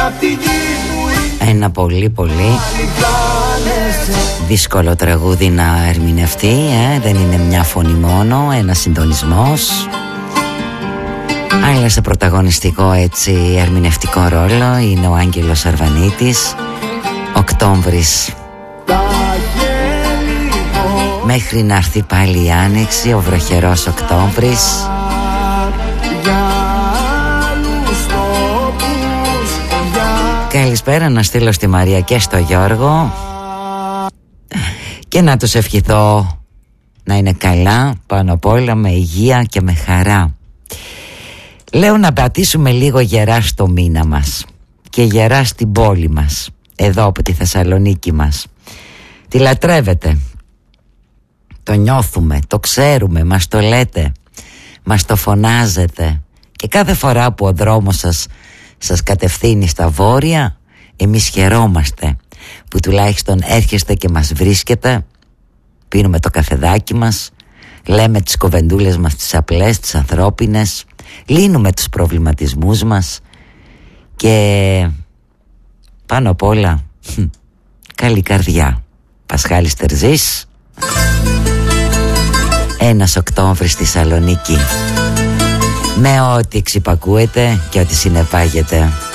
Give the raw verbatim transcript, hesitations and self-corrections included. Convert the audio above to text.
Ένα πολύ πολύ δύσκολο τραγούδι να ερμηνευτεί, ε? Δεν είναι μια φωνή μόνο, ένα συντονισμός, αλλά σε πρωταγωνιστικό έτσι ερμηνευτικό ρόλο είναι ο Άγγελος Αρβανίτης. Οκτώβρης, μέχρι να έρθει πάλι η άνοιξη, ο βροχερός Οκτώβρης. Καλησπέρα να στείλω στη Μαρία και στο Γιώργο και να τους ευχηθώ να είναι καλά, πάνω απ' όλα με υγεία και με χαρά. Λέω να πατήσουμε λίγο γερά στο μήνα μας και γερά στην πόλη μας, εδώ από τη Θεσσαλονίκη μας. Τη λατρεύετε, το νιώθουμε, το ξέρουμε, μας το λέτε, μας το φωνάζετε, και κάθε φορά που ο δρόμος σας σας κατευθύνει στα βόρεια, εμείς χαιρόμαστε που τουλάχιστον έρχεστε και μας βρίσκετε. Πίνουμε το καφεδάκι μας, λέμε τις κοβεντούλες μας τις απλές, τις ανθρώπινες, λύνουμε τους προβληματισμούς μας και πάνω απ' όλα καλή καρδιά. Πασχάλης Τερζής, ένας Οκτώβρης στη Θεσσαλονίκη, με ό,τι εξυπακούεται και ό,τι συνεπάγεται.